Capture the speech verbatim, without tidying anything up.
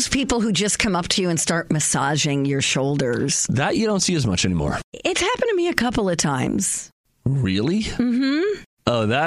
those people who just come up to you and start massaging your shoulders? That you don't see as much anymore. It's happened to me a couple of times. Really? Mm-hmm. Oh, that